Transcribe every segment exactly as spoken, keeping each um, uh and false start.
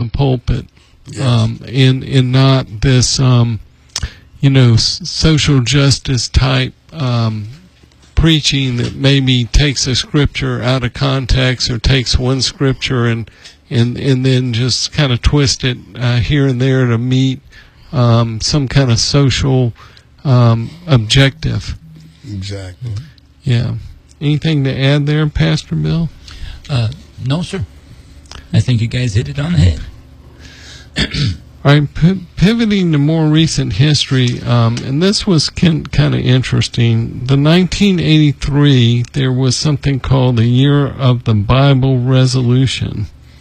the pulpit, yes. um, and, and not this, um, you know, s- social justice type um, preaching that maybe takes a scripture out of context or takes one scripture and and, and then just kind of twist it uh, here and there to meet um, some kind of social um, objective. Exactly. Yeah. Anything to add there, Pastor Bill? Uh, no, sir. I think you guys hit it on the head. All right, p- pivoting to more recent history, um, and this was kin- kind of interesting. The nineteen eighty-three, there was something called the Year of the Bible Resolution.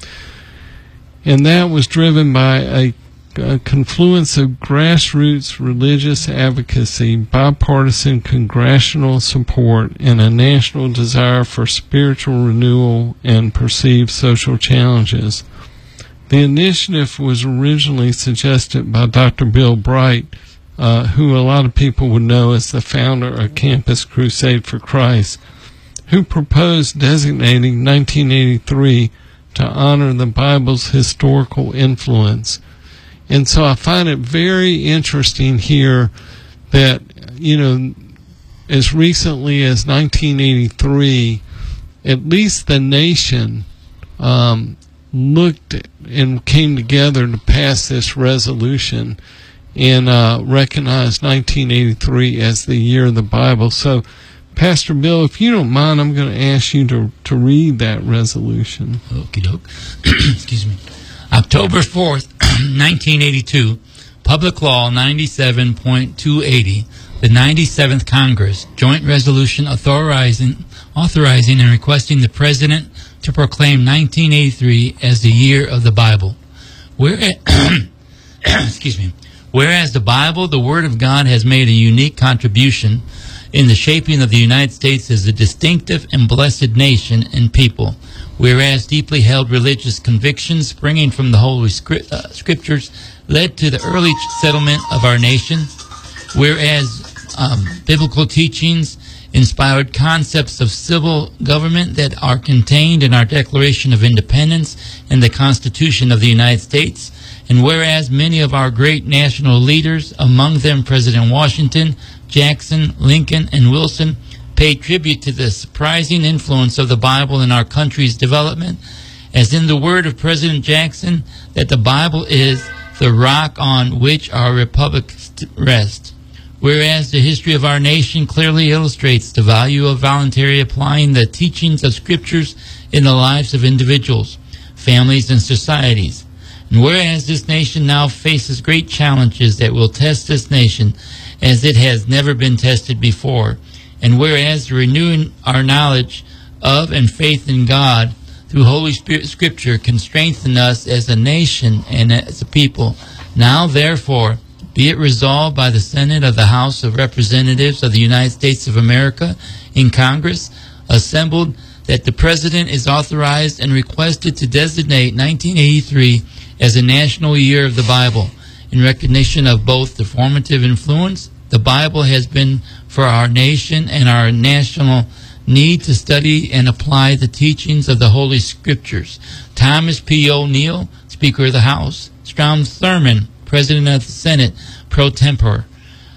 And that was driven by a, a confluence of grassroots religious advocacy, bipartisan congressional support, and a national desire for spiritual renewal and perceived social challenges. The initiative was originally suggested by Doctor Bill Bright, uh, who a lot of people would know as the founder of Campus Crusade for Christ, who proposed designating nineteen eighty-three to honor the Bible's historical influence. And so I find it very interesting here that, you know, as recently as nineteen eighty-three, at least the nation um, looked and came together to pass this resolution and uh, recognized nineteen eighty-three as the year of the Bible. So, Pastor Bill, if you don't mind, I'm going to ask you to, to read that resolution. Okie doke. Excuse me. October fourth, nineteen eighty-two, Public Law ninety-seven point two eighty, the ninety-seventh Congress, Joint Resolution authorizing, authorizing and requesting the President to proclaim nineteen eighty-three as the year of the Bible. Whereas, excuse me. Whereas the Bible, the Word of God, has made a unique contribution in the shaping of the United States as a distinctive and blessed nation and people. Whereas deeply held religious convictions springing from the Holy Script, uh, Scriptures led to the early settlement of our nation. Whereas um, biblical teachings inspired concepts of civil government that are contained in our Declaration of Independence and the Constitution of the United States. And whereas many of our great national leaders, among them President Washington, Jackson, Lincoln, and Wilson, paid tribute to the surprising influence of the Bible in our country's development, as in the word of President Jackson, that the Bible is the rock on which our republic rests. Whereas the history of our nation clearly illustrates the value of voluntarily applying the teachings of Scriptures in the lives of individuals, families, and societies. And whereas this nation now faces great challenges that will test this nation as it has never been tested before, and whereas renewing our knowledge of and faith in God through Holy Spirit Scripture can strengthen us as a nation and as a people, now therefore be it resolved by the Senate of the House of Representatives of the United States of America in Congress, assembled, that the President is authorized and requested to designate nineteen eighty-three as a national year of the Bible, in recognition of both the formative influence the Bible has been for our nation and our national need to study and apply the teachings of the Holy Scriptures. Thomas P. O'Neill, Speaker of the House. Strom Thurmond, President of the Senate, pro tempore.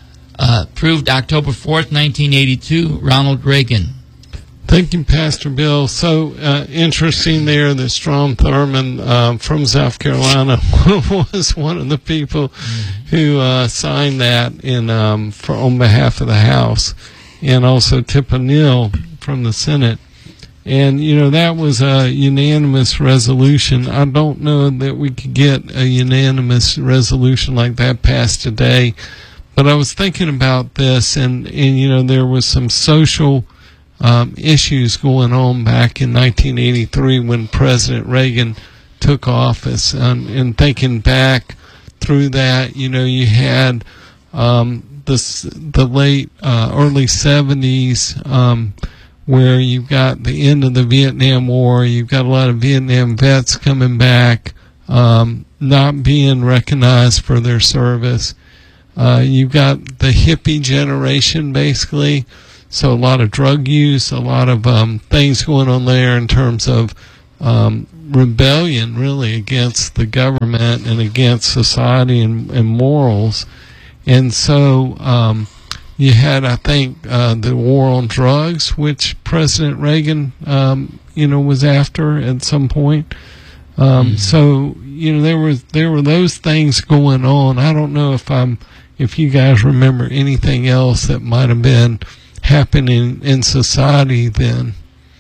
Uh, approved October fourth, nineteen eighty-two, Ronald Reagan. Thank you, Pastor Bill. So uh, interesting there that Strom Thurmond um, from South Carolina was one of the people who uh, signed that in um, for on behalf of the House, and also Tip O'Neill from the Senate. And, you know, that was a unanimous resolution. I don't know that we could get a unanimous resolution like that passed today, but I was thinking about this, and, and you know, there was some social Um, issues going on back in nineteen eighty-three when President Reagan took office. Um, and thinking back through that, you know, you had um, this, the late, uh, early seventies, um, where you've got the end of the Vietnam War, you've got a lot of Vietnam vets coming back, um, not being recognized for their service. Uh, you've got the hippie generation, basically. So a lot of drug use, a lot of um, things going on there in terms of um, rebellion, really, against the government and against society and, and morals. And so um, you had, I think, uh, the war on drugs, which President Reagan, um, you know, was after at some point. Um, mm-hmm. So, you know, there was there were those things going on. I don't know if I'm if you guys remember anything else that might have been happening in society then.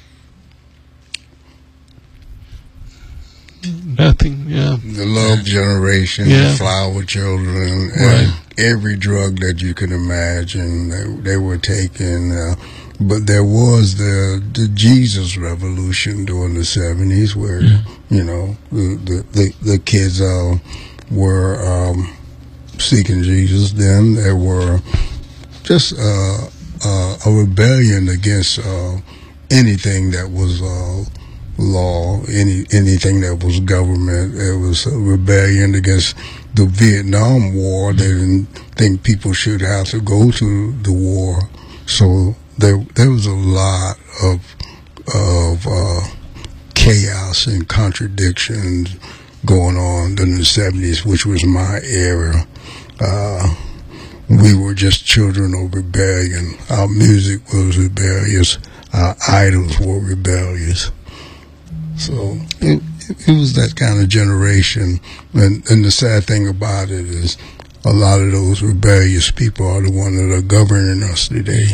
Nothing, yeah. The love generation, yeah. the flower children, right. and every drug that you could imagine, they, they were taking. Uh, but there was the the Jesus revolution during the seventies, where yeah. you know the the the, the kids uh, were um, seeking Jesus. Then there were just uh, uh, a rebellion against uh, anything that was. Uh, law, any anything that was government. It was a rebellion against the Vietnam War. They didn't think people should have to go to the war. So there there was a lot of of uh, chaos and contradictions going on in the seventies, which was my era. Uh, we were just children of rebellion. Our music was rebellious. Our idols were rebellious. So it, it was that kind of generation, and, and the sad thing about it is a lot of those rebellious people are the ones that are governing us today.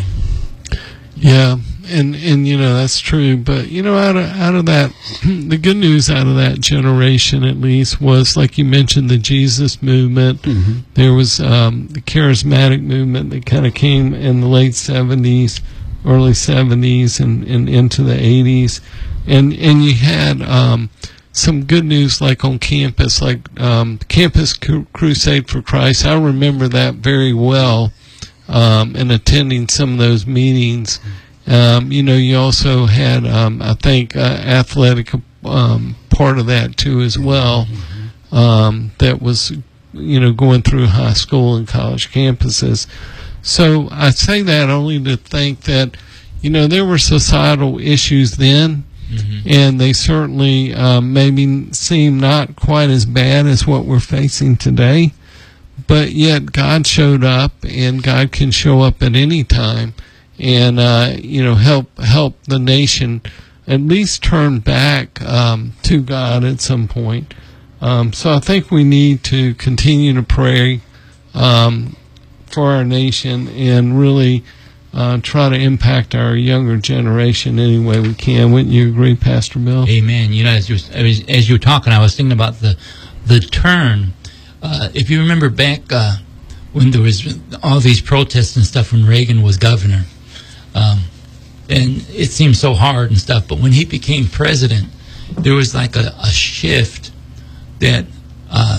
Yeah, and and you know that's true, but you know out of out of that, the good news out of that generation at least was, like you mentioned, the Jesus movement. Mm-hmm. There was um, the charismatic movement that kind of came in the late seventies, early seventies, and, and into the eighties. And and you had um, some good news, like on campus, like um, Campus Crusade for Christ. I remember that very well, um, and attending some of those meetings. Um, you know, you also had, um, I think, uh, athletic um, part of that too as well. Um, that was, you know, going through high school and college campuses. So I say that only to think that, you know, there were societal issues then. Mm-hmm. And they certainly um, maybe seem not quite as bad as what we're facing today, but yet God showed up, and God can show up at any time, and uh, you know help help the nation at least turn back um, to God at some point. Um, so I think we need to continue to pray um, for our nation and really. Uh, try to impact our younger generation any way we can. Wouldn't you agree, Pastor Bill? Amen. You know, as you, as you were talking, I was thinking about the the turn. Uh, if you remember back uh, when there was all these protests and stuff when Reagan was governor, um, and it seemed so hard and stuff, but when he became president, there was like a, a shift that uh,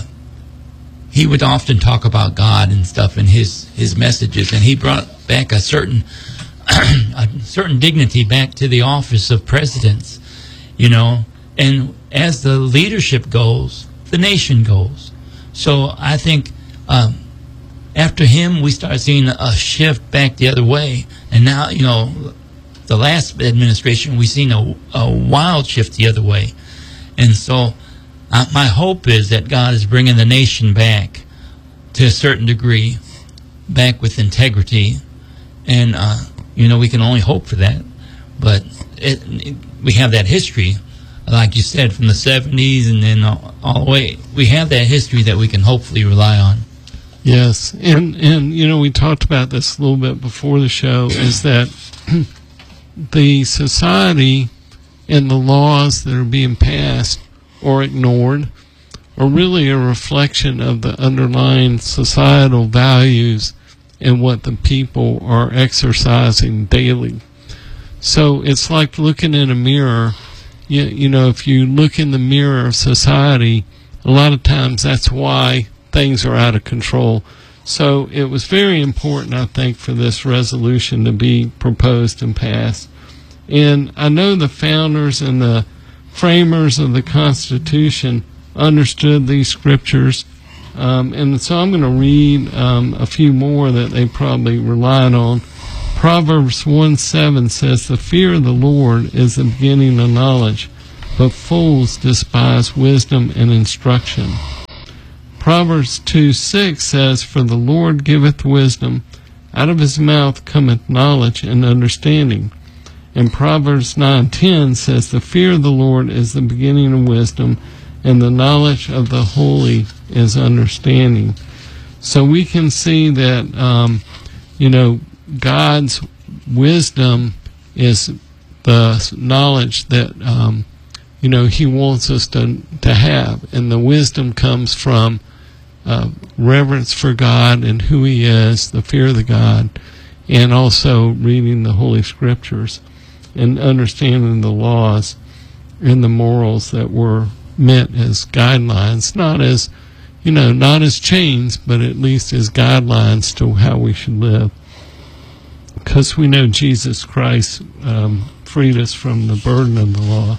he would often talk about God and stuff in his, his messages, and he brought back a certain a certain dignity back to the office of presidents, you know. And as the leadership goes, the nation goes. So I think um, after him, we start seeing a shift back the other way. And now, you know, the last administration, we've seen a, a wild shift the other way. And so uh, my hope is that God is bringing the nation back to a certain degree, back with integrity. And, uh, you know, we can only hope for that. But it, it, we have that history, like you said, from the seventies and then all, all the way. We have that history that we can hopefully rely on. Yes. And, and you know, we talked about this a little bit before the show, is that the society and the laws that are being passed or ignored are really a reflection of the underlying societal values and what the people are exercising daily. So it's like looking in a mirror. You, you know, if you look in the mirror of society, a lot of times that's why things are out of control. So it was very important, I think, for this resolution to be proposed and passed. And I know the founders and the framers of the Constitution understood these scriptures. Um, and so I'm going to read um, a few more that they probably relied on. Proverbs one seven says, "The fear of the Lord is the beginning of knowledge. but fools despise wisdom and instruction. Proverbs two six says, For the Lord giveth wisdom, out of his mouth cometh knowledge and understanding. And Proverbs nine ten says, The fear of the Lord is the beginning of wisdom, and the knowledge of the holy is understanding. So we can see that, um, you know, God's wisdom is the knowledge that, um, you know, he wants us to, to have. And the wisdom comes from uh, reverence for God and who he is, the fear of the God, and also reading the Holy Scriptures and understanding the laws and the morals that were meant as guidelines, not as, you know, not as chains, but at least as guidelines to how we should live. Because we know Jesus Christ um, freed us from the burden of the law.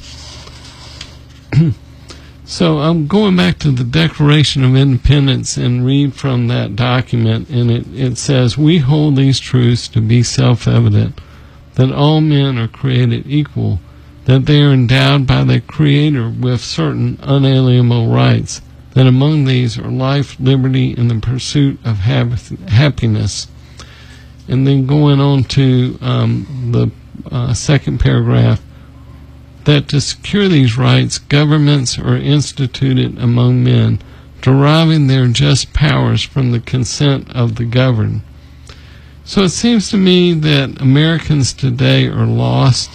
So I'm going back to the Declaration of Independence and read from that document, and it, it says, We hold these truths to be self-evident, that all men are created equal, that they are endowed by their Creator with certain unalienable rights, that among these are life, liberty, and the pursuit of hap- happiness. And then going on to um, the uh, second paragraph, that to secure these rights, governments are instituted among men, deriving their just powers from the consent of the governed. So it seems to me that Americans today are lost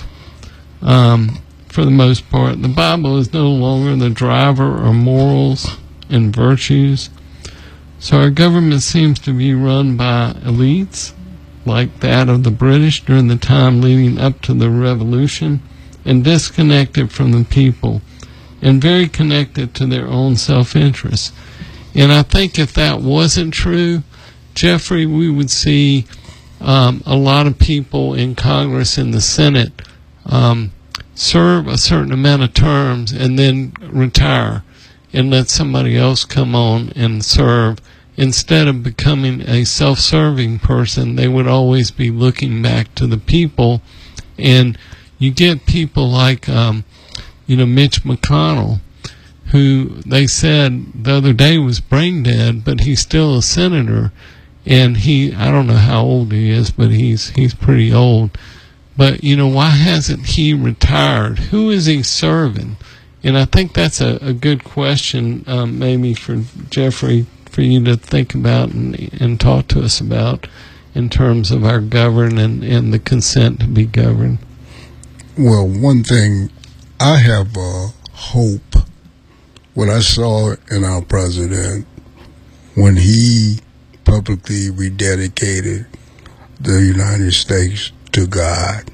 um, for the most part. The Bible is no longer the driver of morals and virtues. So our government seems to be run by elites, like that of the British during the time leading up to the Revolution, and disconnected from the people, and very connected to their own self-interest. And I think if that wasn't true, Jeffrey, we would see um, a lot of people in Congress and the Senate um, serve a certain amount of terms and then retire and let somebody else come on and serve. Instead of becoming a self-serving person, they would always be looking back to the people. And you get people like, um, you know, Mitch McConnell, who they said the other day was brain dead, but he's still a senator. And he, I don't know how old he is, but he's he's pretty old. But, you know, why hasn't he retired? Who is he serving? And I think that's a, a good question, um, maybe for Jeffrey, for you to think about and, and talk to us about in terms of our govern and, and the consent to be governed. Well, one thing, I have uh, hope. What I saw in our president when he publicly rededicated the United States to God.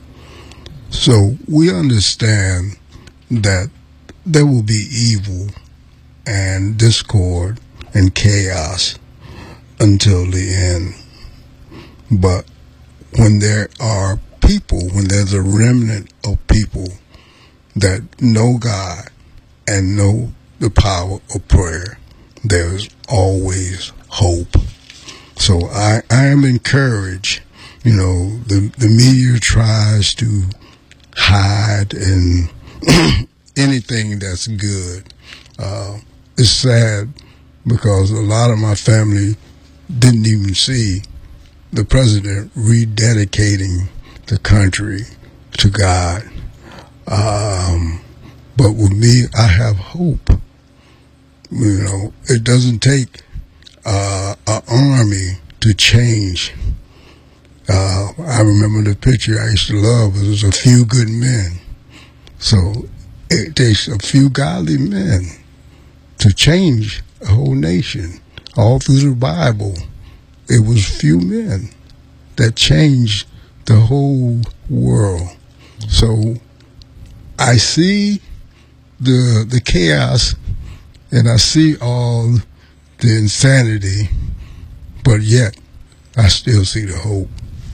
So we understand that there will be evil and discord and chaos until the end. But when there are people, when there's a remnant of people that know God and know the power of prayer, there's always hope. So I, I am encouraged. You know, the, the media tries to hide and anything that's good. Uh, it's sad because a lot of my family didn't even see the president rededicating the country to God. Um, but with me, I have hope. You know, it doesn't take uh, an army to change. Uh, I remember the picture I used to love. It was a few good men. So it takes a few godly men to change a whole nation. All through the Bible, it was few men that changed the whole world. So I see the the chaos and I see all the insanity, but yet I still see the hope.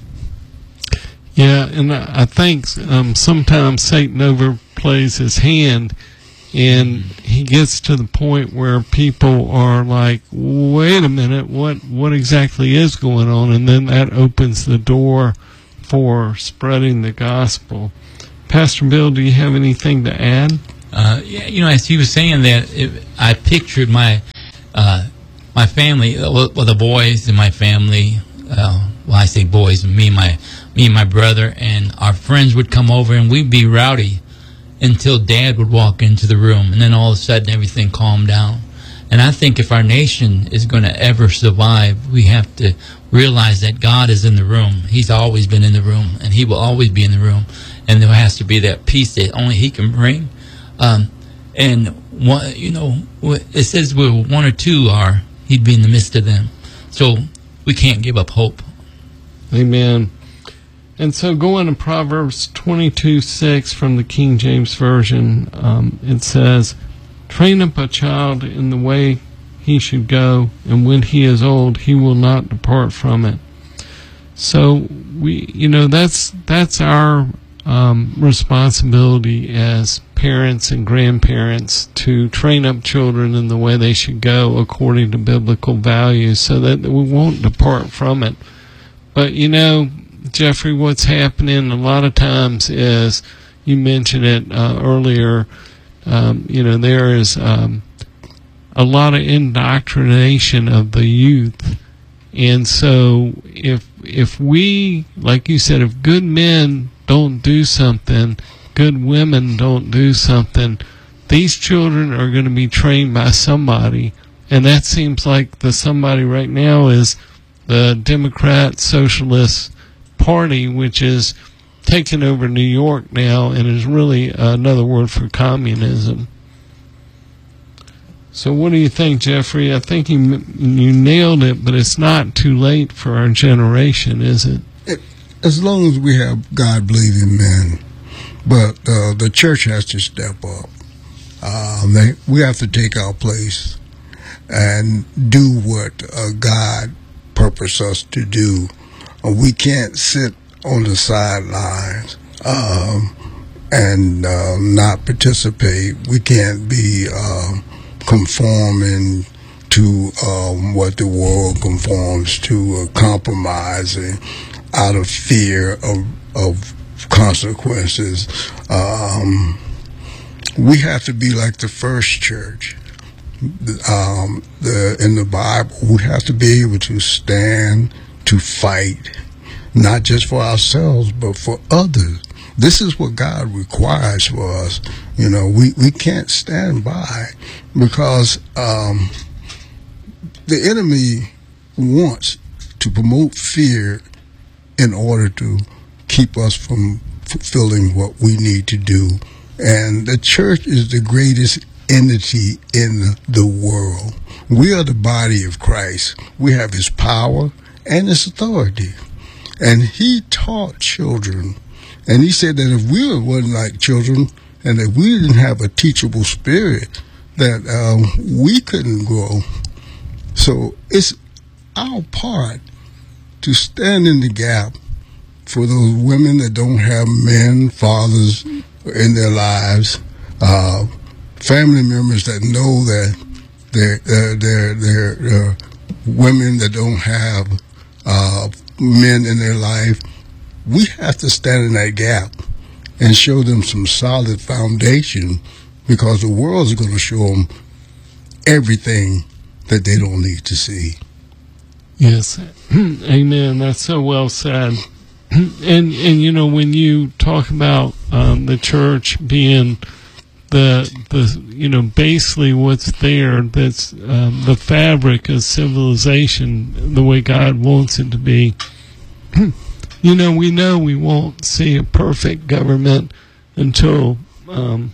Yeah, and I think um, sometimes Satan overplays his hand, and he gets to the point where people are like, wait a minute, what, what exactly is going on? And then that opens the door for spreading the gospel. Pastor Bill, do you have anything to add? Uh, yeah, you know, as he was saying that, it, I pictured my uh, my family, well, well, the boys in my family. Uh, well, I say boys, me and my me and my brother and our friends would come over, and we'd be rowdy until Dad would walk into the room, and then all of a sudden everything calmed down. And I think if our nation is going to ever survive, we have to realize that God is in the room. He's always been in the room, and He will always be in the room. And there has to be that peace that only He can bring. Um, and one, you know, it says where one or two are, He'd be in the midst of them. So we can't give up hope. Amen. And so going to Proverbs twenty-two six from the King James Version, um, it says, "Train up a child in the way he should go, and when he is old, he will not depart from it." So we, you know, that's that's our um, responsibility as parents and grandparents to train up children in the way they should go according to biblical values, so that we won't depart from it. But you know, Jeffrey, what's happening a lot of times is, you mentioned it uh, earlier. Um, you know, there is um, a lot of indoctrination of the youth, and so if if we, like you said, if good men don't do something, good women don't do something, these children are going to be trained by somebody, and that seems like the somebody right now is the Democrat Socialist Party, which is taken over New York now and is really another word for communism. So what do you think, Jeffrey? I think you, you nailed it, but it's not too late for our generation, is it? it as long as we have God-believing men. But uh, the church has to step up. Um, they, we have to take our place and do what uh, God purposed us to do. Uh, we can't sit on the sidelines um, and uh, not participate. We can't be uh, conforming to um, what the world conforms to, uh, compromising out of fear of, of consequences. Um, we have to be like the first church. Um, the, in the Bible, we have to be able to stand, to fight, not just for ourselves, but for others. This is what God requires for us. You know, we, we can't stand by because um, the enemy wants to promote fear in order to keep us from fulfilling what we need to do. And the church is the greatest entity in the world. We are the body of Christ. We have His power and His authority. And He taught children. And He said that if we wasn't like children and that we didn't have a teachable spirit, that um, we couldn't grow. So it's our part to stand in the gap for those women that don't have men, fathers in their lives, uh, family members that know that they're, uh, they're, they're uh, women that don't have uh, men in their life. We have to stand in that gap and show them some solid foundation, because the world is going to show them everything that they don't need to see. Yes. Amen. That's so well said. And, and you know, when you talk about um, the church being the, the you know, basically what's there, that's um, the fabric of civilization, the way God wants it to be, you know, we know we won't see a perfect government until um,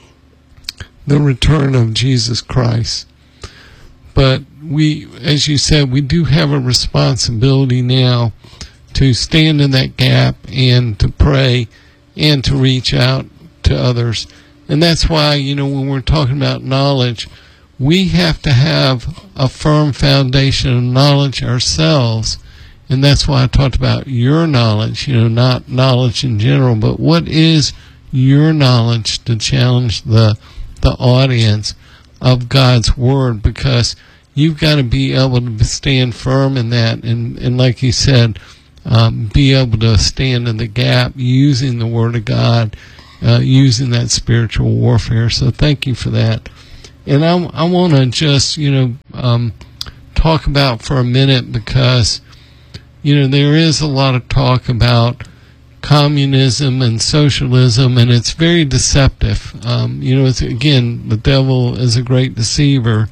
the return of Jesus Christ. But we, as you said, we do have a responsibility now to stand in that gap and to pray and to reach out to others. And that's why, you know, when we're talking about knowledge, we have to have a firm foundation of knowledge ourselves. And that's why I talked about your knowledge, you know, not knowledge in general, but what is your knowledge to challenge the the audience of God's Word, because you've got to be able to stand firm in that, and, and like you said, um, be able to stand in the gap using the Word of God uh, using that spiritual warfare. So thank you for that. And I, I want to just, you know, um, talk about for a minute, because, you know, there is a lot of talk about communism and socialism, and it's very deceptive. Um, you know, it's, again, the devil is a great deceiver,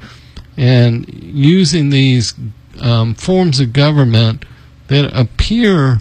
and using these um, forms of government that appear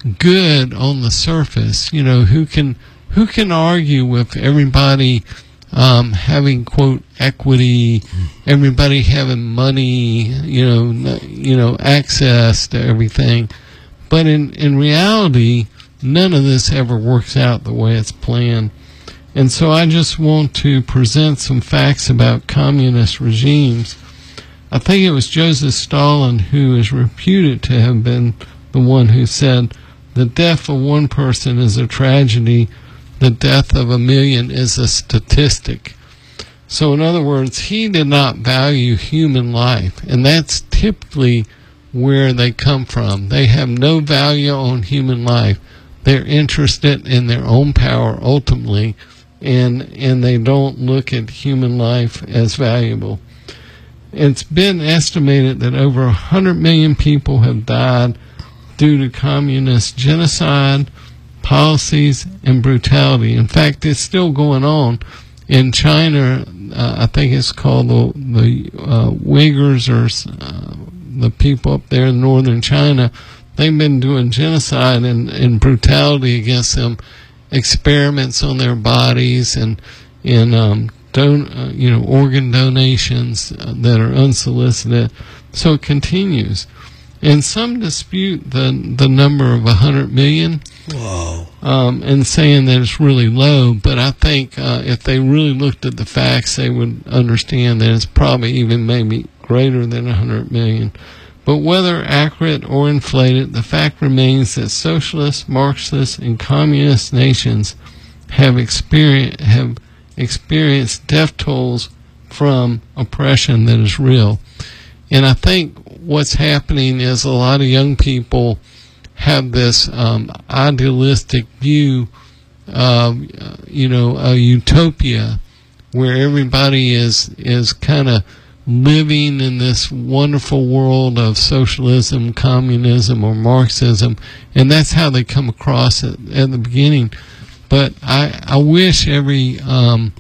good on the surface. You know, who can who can argue with everybody um, having, quote, equity, everybody having money, you know, you know, access to everything, but in in reality, none of this ever works out the way it's planned. And so I just want to present some facts about communist regimes. I think it was Joseph Stalin who is reputed to have been the one who said, the death of one person is a tragedy, the death of a million is a statistic. So in other words, he did not value human life, and that's typically where they come from. They have no value on human life. They're interested in their own power ultimately, and and they don't look at human life as valuable. It's been estimated that over one hundred million people have died due to communist genocide, policies, and brutality. In fact, it's still going on. In China, uh, I think it's called the, the uh, Uyghurs, or uh, the people up there in northern China. They've been doing genocide and, and brutality against them, experiments on their bodies, and in um, don uh, you know organ donations uh, that are unsolicited. So it continues, and some dispute the the number of a hundred million. Wow. Um, and saying that it's really low, but I think uh, if they really looked at the facts, they would understand that it's probably even maybe greater than a hundred million. But whether accurate or inflated, the fact remains that socialist, Marxist, and communist nations have experienced, have experienced death tolls from oppression that is real. And I think what's happening is a lot of young people have this um, idealistic view of, uh, you know, a utopia where everybody is is kind of living in this wonderful world of socialism, communism, or Marxism, and that's how they come across it at the beginning. But I, I wish every um,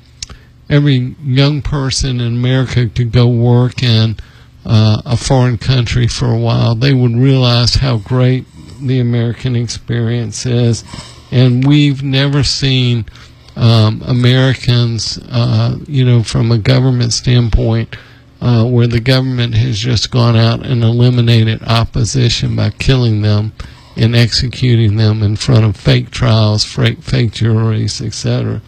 every young person in America could go work in uh, a foreign country for a while. They would realize how great the American experience is, and we've never seen um, Americans, uh, you know, from a government standpoint, Uh, where the government has just gone out and eliminated opposition by killing them and executing them in front of fake trials, fake, fake juries, et cetera.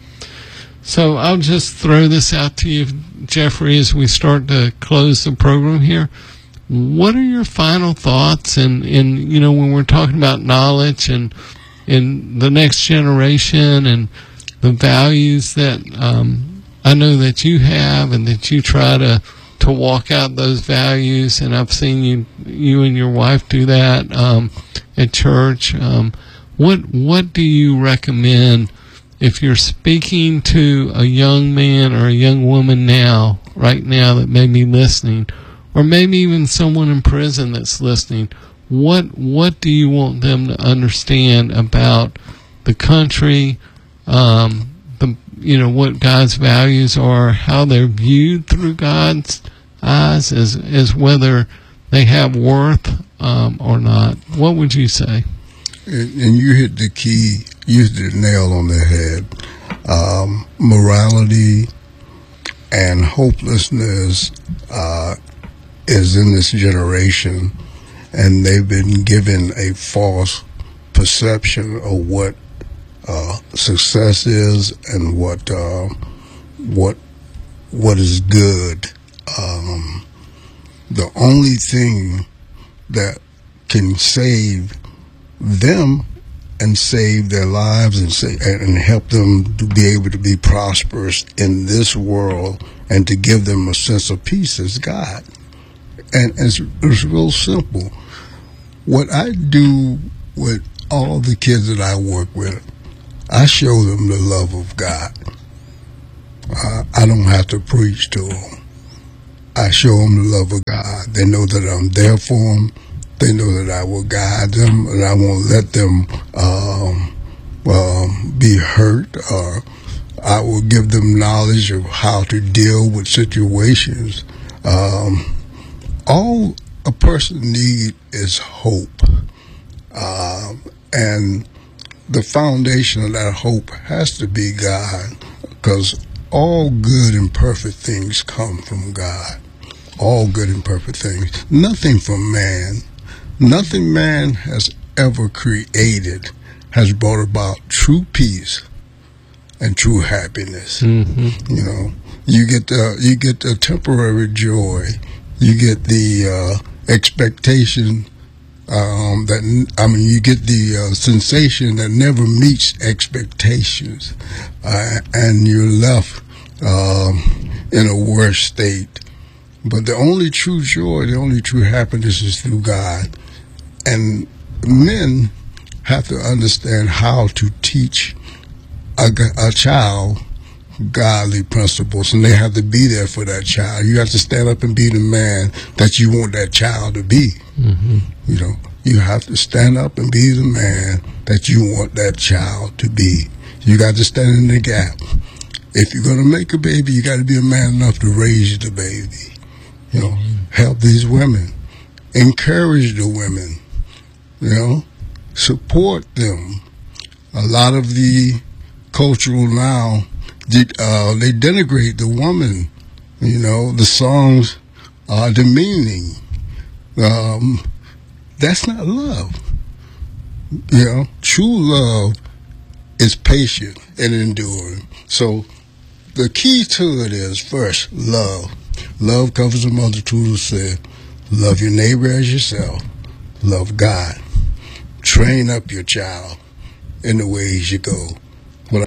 So I'll just throw this out to you, Jeffrey, as we start to close the program here. What are your final thoughts? And, and you know, when we're talking about knowledge and, and the next generation and the values that um, I know that you have and that you try to to walk out those values, and I've seen you you and your wife do that um, at church. Um, what what do you recommend if you're speaking to a young man or a young woman now, right now, that may be listening, or maybe even someone in prison that's listening? What what do you want them to understand about the country? Um, the you know what God's values are, how they're viewed through God's eyes, as as whether they have worth um, or not. What would you say? And, and you hit the key, you hit the nail on the head. Um, morality and hopelessness uh, is in this generation, and they've been given a false perception of what uh, success is and what uh, what what is good. Um, the only thing that can save them and save their lives and say, and help them to be able to be prosperous in this world and to give them a sense of peace is God. And it's, it's real simple. What I do with all the kids that I work with, I show them the love of God. Uh, I don't have to preach to them. I show them the love of God. They know that I'm there for them. They know that I will guide them, and I won't let them um, um, be hurt, or I will give them knowledge of how to deal with situations. Um, all a person needs is hope. Um, and the foundation of that hope has to be God, because all good and perfect things come from God. All good and perfect things. Nothing from man. Nothing man has ever created has brought about true peace and true happiness. Mm-hmm. You know, you get the you get the temporary joy. You get the uh, expectation. Um, that I mean, you get the uh, sensation that never meets expectations, uh, and you're left um, in a worse state. But the only true joy, the only true happiness is through God. And men have to understand how to teach a, a child godly principles, and they have to be there for that child. You have to stand up and be the man that you want that child to be. Mm-hmm. You know, you have to stand up and be the man that you want that child to be. You got to stand in the gap. If you're going to make a baby, you got to be a man enough to raise the baby. You know, mm-hmm. help these women, encourage the women, you know, support them. A lot of the cultural now, uh, they denigrate the woman. You know, the songs are demeaning. Um, that's not love. You know, true love is patient and enduring. So the key to it is, first, love. Love covers a multitude of sin. Love your neighbor as yourself. Love God. Train up your child in the ways you go. What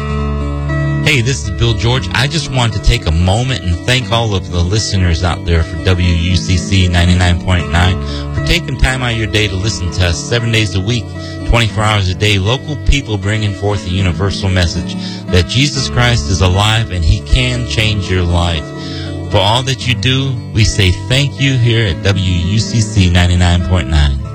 Hey, this is Bill George. I just want to take a moment and thank all of the listeners out there for W U C C ninety-nine point nine for taking time out of your day to listen to us seven days a week, twenty-four hours a day. Local people bringing forth a universal message that Jesus Christ is alive and He can change your life. For all that you do, we say thank you here at W U C C ninety-nine point nine.